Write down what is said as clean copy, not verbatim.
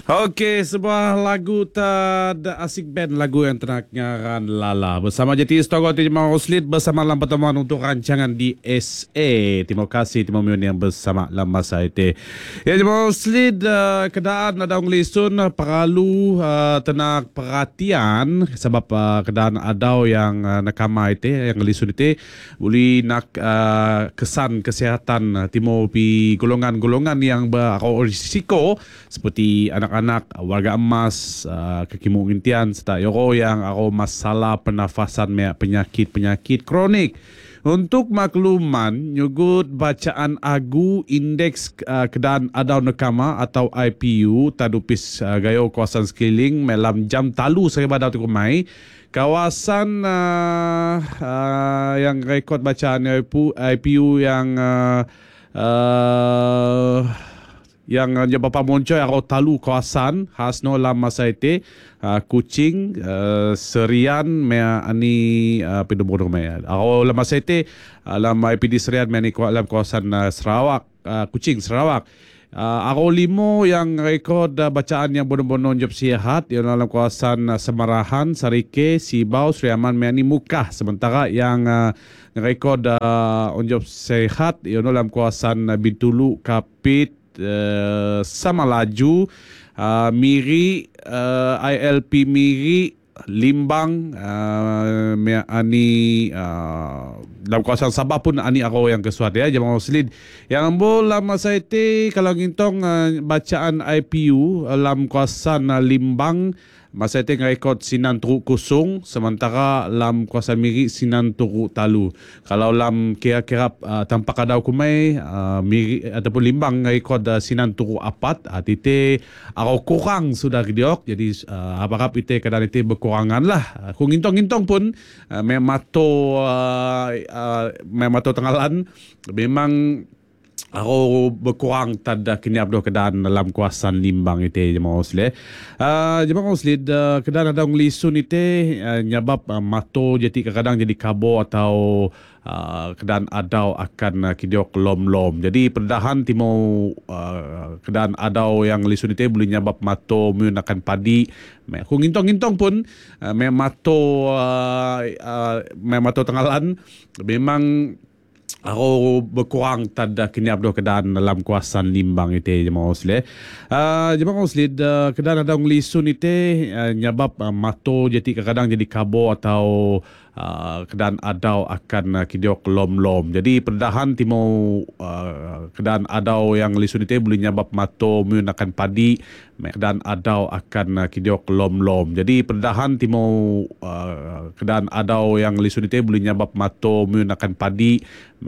Okey, sebuah lagu asik band lagu yang ternyanyikan Lala bersama JT Stogo Timur Oslit bersama dalam pertemuan untuk rancangan di SA. Terima kasih Timur Miun yang bersama dalam masa itu. Ya Timur Oslit keadaan ada lisun perlu tenak perhatian sebab keadaan adau yang nakama itu yang lisun itu boleh nak kesan kesihatan Timur pi golongan-golongan yang berisiko seperti anak-anak warga emas, kekimu intian serta yoro yang masalah pernafasan penyakit-penyakit kronik. Untuk makluman, nyugut bacaan agu indeks keadaan adau nekama atau IPU tadupis gayo kawasan sekeliling melam jam talu serba dau tukumai. Kawasan yang rekod bacaan IPU yang Bapa Moncoy atau talu kawasan khasno lam masa itu Kuching Serian mea ani pindomoro mea atau lam masa itu lam IPD Serian mea ni lam kawasan Sarawak Kuching Sarawak. Ako limo yang rekod bacaan yang bono-bono job sihat yang dalam kawasan Semarahan, Sarike, Sibau, Seriaman, Meani Mukah. Sementara yang rekod job sihat yang dalam kawasan Bintulu, Kapit, Samalaju, Miri, ILP Miri, Limbang, ani dalam kawasan Sabah pun ani ako yang kesuat ya jemaah muslim yang bola masa itu kalau ngintong bacaan IPU dalam kawasan Limbang masa itu rekod sinan turuk kusung sementara dalam kawasan Miri sinan turuk talu. Kalau dalam kira-kira tampak adau kumai Miri ataupun Limbang rekod sinan turuk apat tite ako kurang sudah gidiok jadi harap itu kadang itu berkurangan lah. Kung ngintong-ngintong pun memato tengalan memang ako berkurang tada kini abdo keadaan dalam kawasan Limbang itu jemaah muslim. Jemaah muslim keadaan ada lisun itu nyabab mato jadi kadang jadi kabo atau keadaan adau akan kidiok lom-lom. Jadi perdahan timo keadaan adau yang lisun itu boleh nyabab mato menggunakan padi. Kung ngintong-ngintong pun memato tengalan memang ako berkurang tada kini abdo keadaan dalam kawasan Limbang itu jemaah muslim. Jemaah muslim keadaan ada lisun itu nyabab mato jadi kadang jadi kabo atau keadaan adau akan kidiok lom-lom. Jadi perdahan timo keadaan adau yang lisun itu boleh nyabab mato menggunakan padi. Keadaan adau akan kidiok lom-lom. Jadi perdahan timo keadaan adau yang lisun itu boleh nyabab mato menggunakan padi.